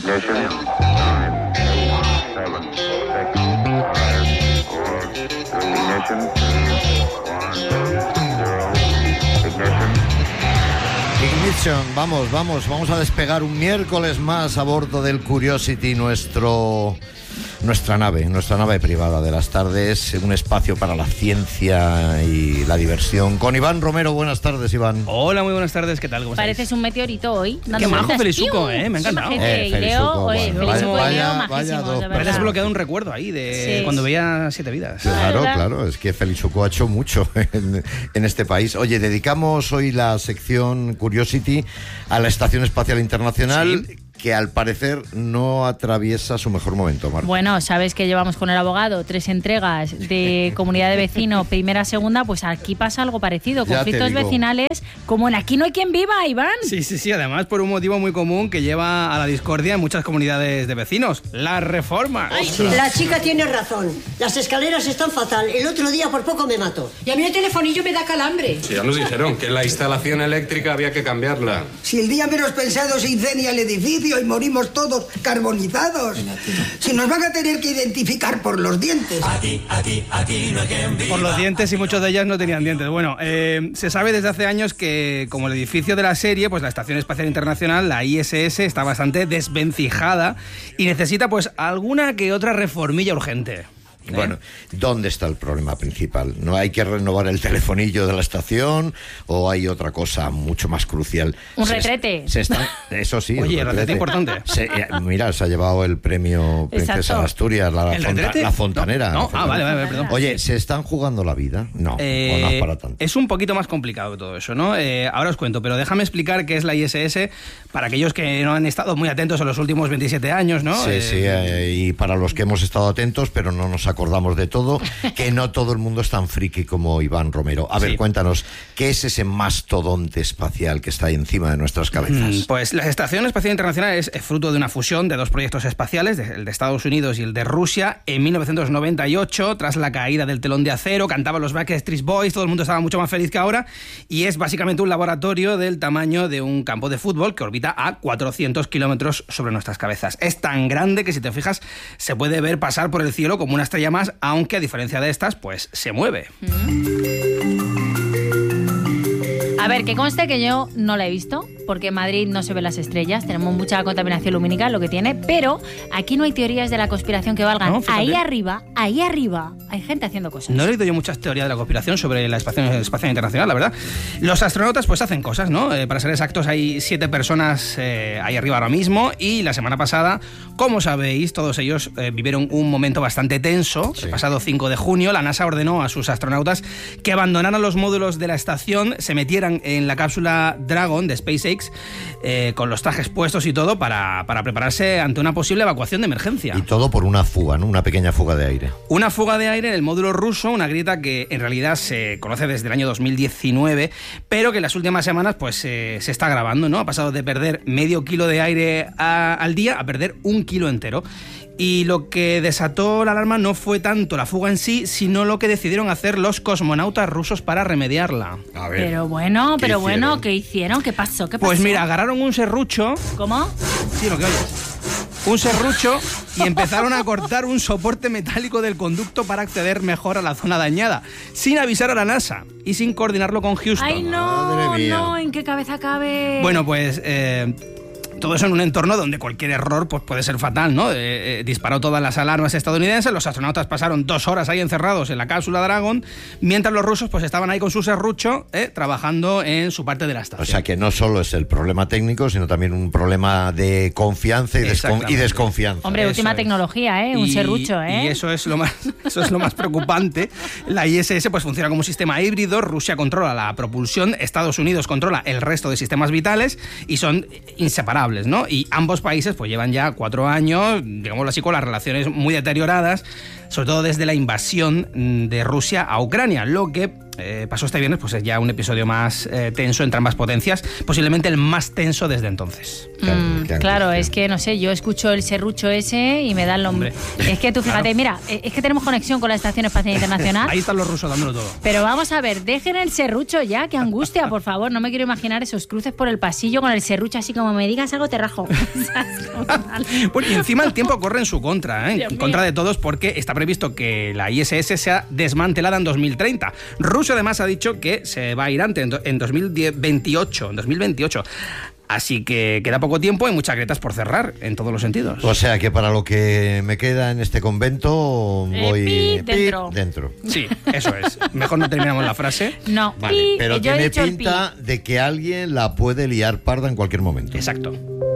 Ignition. 9, 8, 7, 6, 5, 4, 3, ignition. 1, 0, ignition. Ignition, vamos a despegar un miércoles más a bordo del Curiosity, nuestra nave privada de las tardes, un espacio para la ciencia y la diversión. Con Iván Romero, buenas tardes, Iván. Hola, muy buenas tardes, ¿qué tal? ¿Cómo Pareces estáis? un meteorito hoy. Qué majo, Felizuco, me ha encantado. Felizuco, Vaya dos. Me has desbloqueado un recuerdo ahí de cuando veía Siete Vidas. Claro, es que Felizuco ha hecho mucho en este país. Oye, dedicamos hoy la sección Curiosity a la Estación Espacial Internacional. Sí. Que al parecer no atraviesa su mejor momento, Marta. Bueno, sabes que llevamos con el abogado 3 entregas de comunidad de vecino, primera, segunda, pues aquí pasa algo parecido, conflictos vecinales, como en Aquí no hay quien viva, Iván. Sí, además por un motivo muy común que lleva a la discordia en muchas comunidades de vecinos, las reformas. Ay, la chica tiene razón, las escaleras están fatal, el otro día por poco me mato. Y a mí el telefonillo me da calambre. Sí, ya nos dijeron que la instalación eléctrica había que cambiarla. Si el día menos pensado se incendia el edificio y morimos todos carbonizados. Si nos van a tener que identificar por los dientes. Por los dientes, y muchos de ellas no tenían dientes. Bueno, se sabe desde hace años que como el edificio de la serie, pues la Estación Espacial Internacional, la ISS, está bastante desvencijada y necesita pues alguna que otra reformilla urgente. Bueno, ¿dónde está el problema principal? ¿No hay que renovar el telefonillo de la estación o hay otra cosa mucho más crucial? Un retrete. Eso sí. Oye, el retrete importante. Mira, se ha llevado el premio Princesa de Asturias, la fontanera. No. Vale, perdón. Oye, ¿se están jugando la vida? No, no es para tanto. Es un poquito más complicado todo eso, ¿no? Ahora os cuento, pero déjame explicar qué es la ISS para aquellos que no han estado muy atentos en los últimos 27 años, ¿no? Sí, y para los que hemos estado atentos, pero no nos acordamos de todo, que no todo el mundo es tan friki como Iván Romero. A ver, cuéntanos, ¿qué es ese mastodonte espacial que está ahí encima de nuestras cabezas? Pues la Estación Espacial Internacional es fruto de una fusión de dos proyectos espaciales, el de Estados Unidos y el de Rusia, en 1998, tras la caída del telón de acero. Cantaban los Backstreet Boys, todo el mundo estaba mucho más feliz que ahora, y es básicamente un laboratorio del tamaño de un campo de fútbol que orbita a 400 kilómetros sobre nuestras cabezas. Es tan grande que, si te fijas, se puede ver pasar por el cielo como una estrella más, aunque a diferencia de estas, pues se mueve. A ver, que conste que yo no la he visto, porque en Madrid no se ven las estrellas, tenemos mucha contaminación lumínica, lo que tiene, pero aquí no hay teorías de la conspiración que valgan. No, ahí arriba, hay gente haciendo cosas. No he leído yo muchas teorías de la conspiración sobre la Estación Espacial Internacional, la verdad. Los astronautas pues hacen cosas, ¿no? Para ser exactos, hay 7 personas ahí arriba ahora mismo, y la semana pasada, como sabéis, todos ellos vivieron un momento bastante tenso. Sí. El pasado 5 de junio, la NASA ordenó a sus astronautas que abandonaran los módulos de la estación, se metieran en la cápsula Dragon de SpaceX con los trajes puestos y todo para prepararse ante una posible evacuación de emergencia. Y todo por una fuga, ¿no? Una pequeña fuga de aire. Una fuga de aire en el módulo ruso, una grieta que en realidad se conoce desde el año 2019, pero que en las últimas semanas pues se está agravando, ¿no? Ha pasado de perder medio kilo de aire al día a perder 1 kilo entero. Y lo que desató la alarma no fue tanto la fuga en sí, sino lo que decidieron hacer los cosmonautas rusos para remediarla. A ver, pero bueno, ¿qué hicieron? ¿Qué pasó? Pues mira, agarraron un serrucho. ¿Cómo? Sí, lo que oyes. Un serrucho, y empezaron a cortar un soporte metálico del conducto para acceder mejor a la zona dañada, sin avisar a la NASA y sin coordinarlo con Houston. ¡Ay, no! ¿En qué cabeza cabe? Bueno, pues todo eso en un entorno donde cualquier error pues puede ser fatal, ¿no? Disparó todas las alarmas estadounidenses, los astronautas pasaron 2 horas ahí encerrados en la cápsula Dragon, mientras los rusos pues estaban ahí con su serrucho trabajando en su parte de la estación. O sea que no solo es el problema técnico, sino también un problema de confianza y desconfianza. Hombre, última tecnología, un serrucho, Y eso es lo más preocupante. La ISS pues funciona como un sistema híbrido. Rusia controla la propulsión, Estados Unidos controla el resto de sistemas vitales y son inseparables, ¿no? Y ambos países pues llevan ya 4 años, digámoslo así, con las relaciones muy deterioradas, sobre todo desde la invasión de Rusia a Ucrania, lo que pasó este viernes, pues es ya un episodio más tenso entre ambas potencias, posiblemente el más tenso desde entonces. Claro, es que no sé, yo escucho el serrucho ese y me da el nombre. Es que tú fíjate, mira, es que tenemos conexión con la Estación Espacial Internacional. Ahí están los rusos dándolo todo. Pero vamos a ver, dejen el serrucho ya, qué angustia, por favor. No me quiero imaginar esos cruces por el pasillo con el serrucho así como me digas algo te rajo. Bueno, y encima el tiempo corre en su contra, en contra de todos, porque está previsto que la ISS sea desmantelada en 2030. Rusia además ha dicho que se va a ir antes, en 2028. Así que queda poco tiempo y muchas grietas por cerrar en todos los sentidos. O sea que para lo que me queda en este convento voy dentro. Sí, eso es. Mejor no terminamos la frase. No. Vale, pero tiene pinta de que alguien la puede liar parda en cualquier momento. Exacto.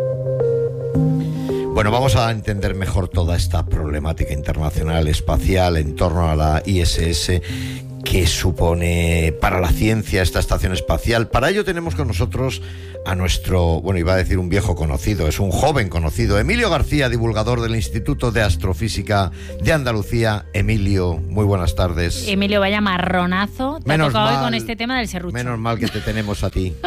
Bueno, vamos a entender mejor toda esta problemática internacional espacial en torno a la ISS. ¿Qué supone para la ciencia esta estación espacial? Para ello tenemos con nosotros a nuestro, bueno, iba a decir un viejo conocido, es un joven conocido, Emilio García, divulgador del Instituto de Astrofísica de Andalucía. Emilio, muy buenas tardes. Emilio, vaya marronazo te ha tocado hoy con este tema del serrucho. Menos mal que te tenemos a ti.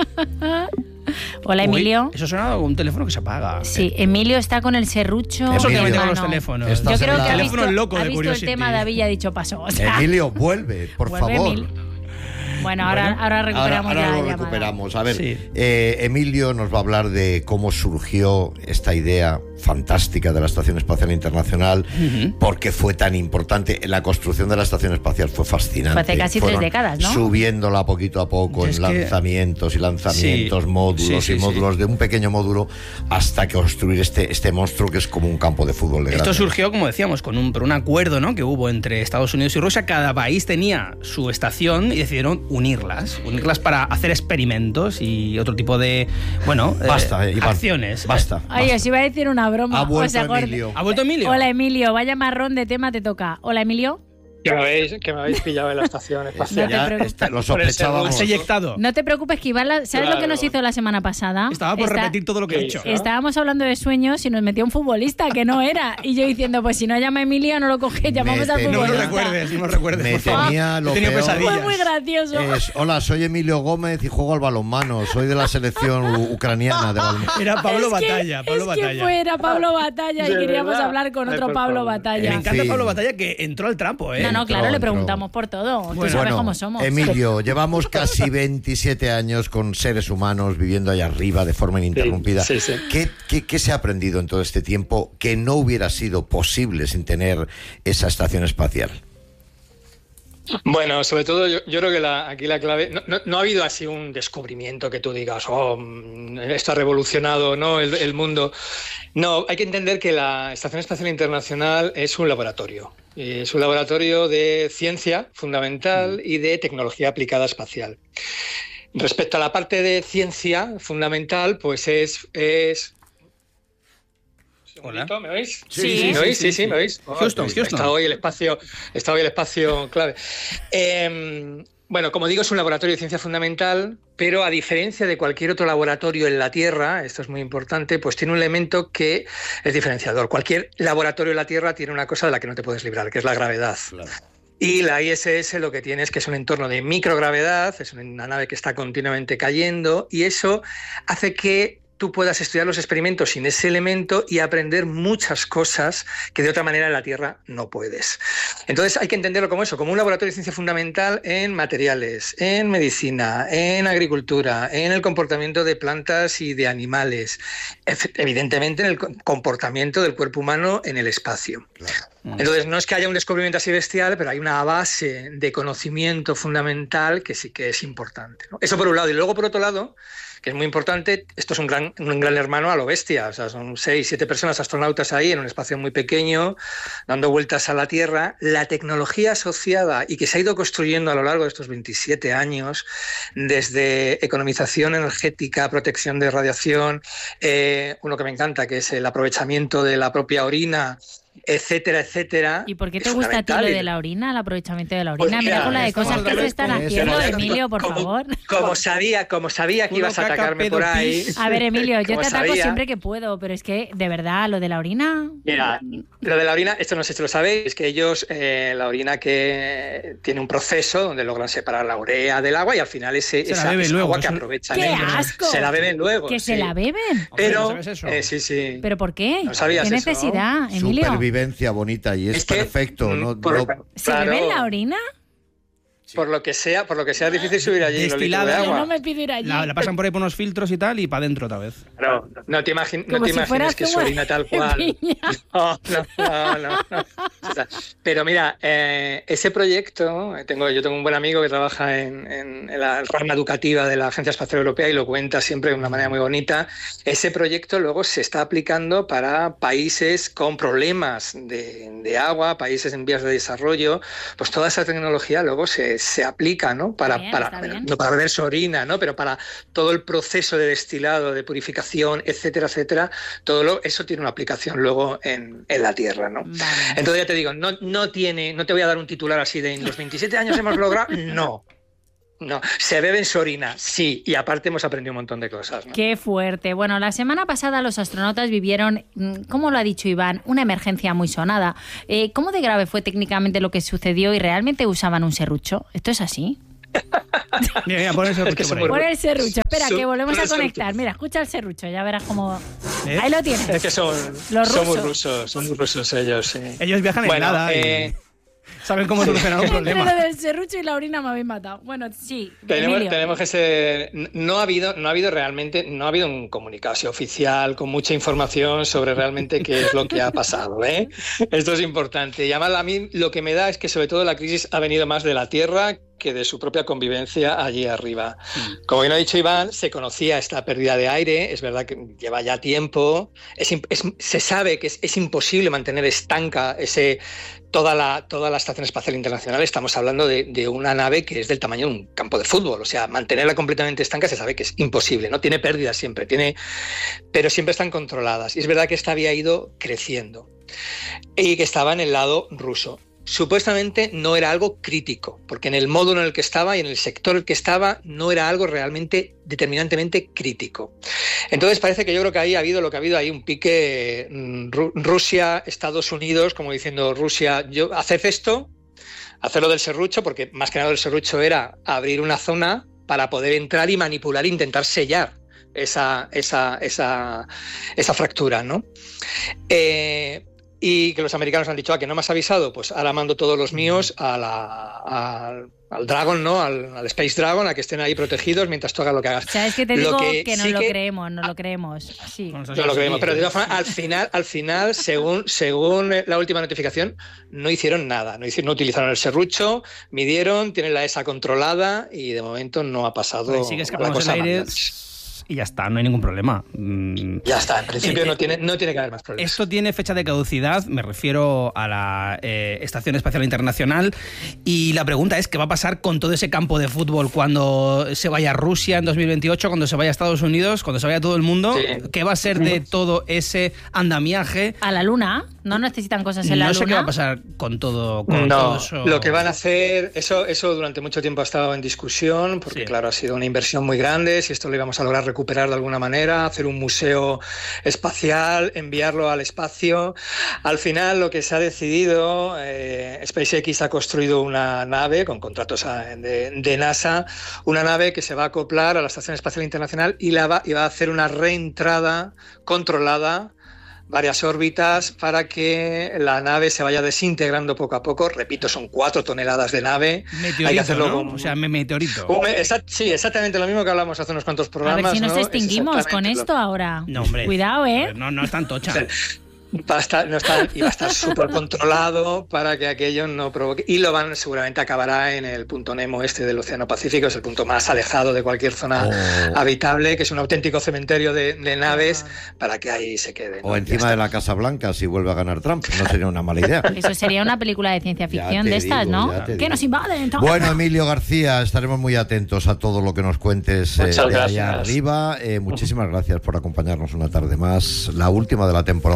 Hola, Emilio. Uy, eso suena como un teléfono que se apaga. Sí, Emilio está con el serrucho. Eso que metemos los teléfonos. Yo creo que ha visto el tema, David, y ha dicho paso. O sea, Emilio, vuelve, por favor. Bueno, ahora recuperamos ahora la lo llamada. recuperamos. A ver, sí. Emilio nos va a hablar de cómo surgió esta idea fantástica de la Estación Espacial Internacional, por qué fue tan importante. La construcción de la Estación Espacial fue fascinante. Fue hace casi 3 décadas, ¿no? Subiéndola poquito a poco en lanzamientos y lanzamientos, módulos, de un pequeño módulo hasta construir este monstruo que es como un campo de fútbol de grande. Esto surgió, como decíamos, por un acuerdo, ¿no?, que hubo entre Estados Unidos y Rusia. Cada país tenía su estación y decidieron unirlas para hacer experimentos y otro tipo de, acciones. Basta. Ay, os iba a decir una broma. Ha vuelto Emilio. ¿Ha vuelto Emilio? Hola, Emilio. Vaya marrón de tema te toca. Hola, Emilio. Que me habéis pillado en la estación espacial. No te preocupes. Lo sospechábamos. Has eyectado. No te preocupes, que Iván, ¿sabes lo que nos hizo la semana pasada? Estaba por repetir todo lo que he dicho. Estábamos hablando de sueños y nos metió un futbolista que no era. Y yo diciendo, pues si no llama a Emilio, no lo coge, llamamos al futbolista. No lo recuerdes. Me temía lo peor. Fue muy gracioso. Hola, soy Emilio Gómez y juego al balonmano. Soy de la selección ucraniana de balonmano. Era Pablo Batalla. Era Pablo Batalla y queríamos hablar con otro Pablo Batalla. Me encanta Pablo Batalla, que entró al trapo, ¿eh? No, claro, le preguntamos por todo. Tú sabes cómo somos. Emilio, llevamos casi 27 años con seres humanos viviendo allá arriba de forma ininterrumpida. Sí. ¿Qué se ha aprendido en todo este tiempo que no hubiera sido posible sin tener esa estación espacial? Bueno, sobre todo yo creo que aquí la clave... No ha habido así un descubrimiento que tú digas, esto ha revolucionado, ¿no?, el mundo. No, hay que entender que la Estación Espacial Internacional es un laboratorio. Es un laboratorio de ciencia fundamental y de tecnología aplicada espacial. Respecto a la parte de ciencia fundamental, pues es... Hola. ¿Me oís? Sí. ¿Me oís? Sí, ¿me oís? Houston. Está hoy el espacio clave. Bueno, como digo, es un laboratorio de ciencia fundamental, pero a diferencia de cualquier otro laboratorio en la Tierra, esto es muy importante, pues tiene un elemento que es diferenciador. Cualquier laboratorio en la Tierra tiene una cosa de la que no te puedes librar, que es la gravedad. Claro. Y la ISS lo que tiene es que es un entorno de microgravedad, es una nave que está continuamente cayendo, y eso hace que tú puedas estudiar los experimentos sin ese elemento y aprender muchas cosas que de otra manera en la Tierra no puedes. Entonces hay que entenderlo como eso, como un laboratorio de ciencia fundamental en materiales, en medicina, en agricultura, en el comportamiento de plantas y de animales, evidentemente en el comportamiento del cuerpo humano en el espacio. Entonces no es que haya un descubrimiento así bestial, pero hay una base de conocimiento fundamental que sí que es importante, ¿no? Eso por un lado. Y luego por otro lado, que es muy importante, esto es un gran hermano a lo bestia, o sea, son 6, 7 personas astronautas ahí en un espacio muy pequeño, dando vueltas a la Tierra. La tecnología asociada y que se ha ido construyendo a lo largo de estos 27 años, desde economización energética, protección de radiación, uno que me encanta, que es el aprovechamiento de la propia orina, etcétera, etcétera. ¿Y por qué te gusta a ti lo de la orina, el aprovechamiento de la orina? Pues mira con la de cosas que se están haciendo, Emilio, por favor. Como sabía que ibas a atacarme por ahí. A ver, Emilio, yo te ataco sabía, siempre que puedo, pero es que, de verdad, lo de la orina... Mira, lo de la orina, esto no sé si lo sabéis, es que ellos, la orina que tiene un proceso donde logran separar la urea del agua y al final esa agua que aprovechan. ¡Qué asco! Se la beben luego. ¿Que se la beben? Pero, sí. ¿Pero por qué? ¿No sabías ¿Qué eso? necesidad, Emilio? Supervivencia bonita y es perfecto. ¿Se beben la orina? Sí. Por lo que sea difícil subir allí los litros de agua. No me pido ir allí. La pasan por ahí por unos filtros y tal y para adentro otra vez. No te imagines que es orina tal cual. No. Pero mira, ese proyecto, yo tengo un buen amigo que trabaja en la rama educativa de la Agencia Espacial Europea y lo cuenta siempre de una manera muy bonita. Ese proyecto luego se está aplicando para países con problemas de agua, países en vías de desarrollo. Pues toda esa tecnología luego se aplica, ¿no? No para beber su orina, ¿no? Pero para todo el proceso de destilado, de purificación, etcétera, todo eso tiene una aplicación luego en la Tierra, ¿no? Vale. Entonces ya te digo, no te voy a dar un titular así de en los 27 años hemos logrado, no, se bebe en su orina, sí, y aparte hemos aprendido un montón de cosas, ¿no? Qué fuerte. Bueno, la semana pasada los astronautas vivieron, como lo ha dicho Iván, una emergencia muy sonada. ¿Cómo de grave fue técnicamente lo que sucedió y realmente usaban un serrucho? ¿Esto es así? Mira, pon el serrucho por ahí. Pon el serrucho, espera, que volvemos a conectar. Mira, escucha el serrucho, ya verás cómo... Ahí lo tienes. Es que son muy rusos ellos, sí. Ellos viajan en nada saben cómo solucionar un problema. Entre lo del serrucho y la orina me habéis matado. Bueno, sí. Tenemos que ser... No ha habido realmente, no ha habido un comunicado oficial con mucha información sobre realmente qué es lo que ha pasado, ¿eh? Esto es importante. Y además a mí lo que me da es que sobre todo la crisis ha venido más de la Tierra que de su propia convivencia allí arriba. Como bien ha dicho Iván, se conocía esta pérdida de aire, es verdad que lleva ya tiempo, se sabe que es imposible mantener estanca toda la Estación Espacial Internacional. Estamos hablando de una nave que es del tamaño de un campo de fútbol, o sea, mantenerla completamente estanca se sabe que es imposible, ¿no? Tiene pérdidas siempre, pero siempre están controladas. Y es verdad que esta había ido creciendo y que estaba en el lado ruso. Supuestamente no era algo crítico, porque en el módulo en el que estaba y en el sector en el que estaba no era algo realmente determinantemente crítico. Entonces parece que yo creo que ahí ha habido un pique Rusia, Estados Unidos, como diciendo Rusia, haced esto, hacerlo del serrucho, porque más que nada el serrucho era abrir una zona para poder entrar y manipular e intentar sellar esa fractura, ¿no? Y que los americanos han dicho, que no me has avisado, pues ahora mando todos los míos al Dragon, ¿no? Al Space Dragon, a que estén ahí protegidos mientras tú hagas lo que hagas. O sea, es que te digo que no lo creemos. Sí. No lo creemos, pero de todas formas, al final, según la última notificación, no hicieron nada. No utilizaron el serrucho, midieron, tienen la ESA controlada y de momento no ha pasado la cosa más. Y ya está, no hay ningún problema. Ya está, en principio no tiene que haber más problemas. Esto tiene fecha de caducidad, me refiero a la Estación Espacial Internacional, y la pregunta es, ¿qué va a pasar con todo ese campo de fútbol cuando se vaya a Rusia en 2028, cuando se vaya a Estados Unidos, cuando se vaya a todo el mundo? Sí. ¿Qué va a ser de todo ese andamiaje? ¿A la Luna? ¿No necesitan cosas en la Luna? No sé qué va a pasar con todo eso. Lo que van a hacer, eso durante mucho tiempo ha estado en discusión, porque claro, ha sido una inversión muy grande, si esto lo íbamos a lograr recuperar de alguna manera, hacer un museo espacial, enviarlo al espacio. Al final lo que se ha decidido, SpaceX ha construido una nave con contratos de NASA, una nave que se va a acoplar a la Estación Espacial Internacional y va a hacer una reentrada controlada, varias órbitas, para que la nave se vaya desintegrando poco a poco. Repito, son 4 toneladas de nave. Meteorito, hay que hacerlo, ¿no? O sea, meteorito. Sí, exactamente lo mismo que hablamos hace unos cuantos programas. A ver si nos extinguimos con esto ahora. No, hombre. Cuidado, ¿eh? No es tan tocha. Va a estar súper controlado para que aquello no provoque. Y seguramente acabará en el punto Nemo del Océano Pacífico, es el punto más alejado de cualquier zona habitable, que es un auténtico cementerio de naves, para que ahí se quede, ¿no? O encima de la Casa Blanca, si vuelve a ganar Trump, no sería una mala idea. Eso sería una película de ciencia ficción de estas, ¿no? Que nos invaden. Bueno, Emilio García, estaremos muy atentos a todo lo que nos cuentes de allá arriba. Muchísimas gracias por acompañarnos una tarde más, la última de la temporada para ti.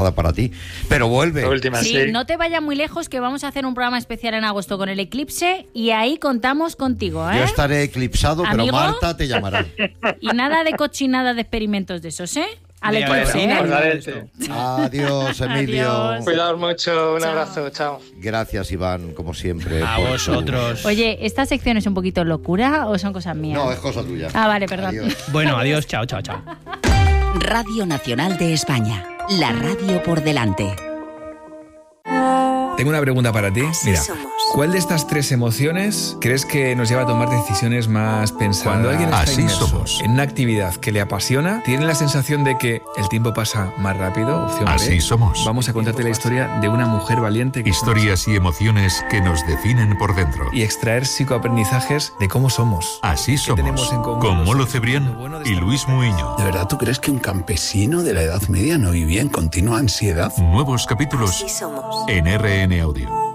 ti. Pero vuelve. La última, Sí, no te vayas muy lejos, que vamos a hacer un programa especial en agosto con el eclipse y ahí contamos contigo, ¿eh? Yo estaré eclipsado, pero ¿Amigo? Marta te llamará. Y nada de cochinada de experimentos de esos, ¿eh? Al Mira, eclipse, mira, ¿eh? mira. Adiós, Emilio. Adiós. Cuidaos mucho, un abrazo, chao. Gracias, Iván, como siempre. A por vosotros. Oye, ¿esta sección es un poquito locura o son cosas mías? No, es cosa tuya. Ah, vale, perdón. Adiós. Bueno, adiós, chao, chao, chao. Radio Nacional de España. La radio por delante. Tengo una pregunta para ti. Mira, ¿cuál de estas tres emociones crees que nos lleva a tomar decisiones más pensadas? Cuando alguien está inmerso en una actividad que le apasiona, tiene la sensación de que el tiempo pasa más rápido. Opción B. Así somos. Vamos a contarte la historia de una mujer valiente. Historias y emociones que nos definen por dentro. Y extraer psicoaprendizajes de cómo somos. Así somos. Tenemos en común Con Molo Cebrián y Luis Muiño. ¿De verdad tú crees que un campesino de la Edad Media no vivía en continua ansiedad? Nuevos capítulos en RN Audio.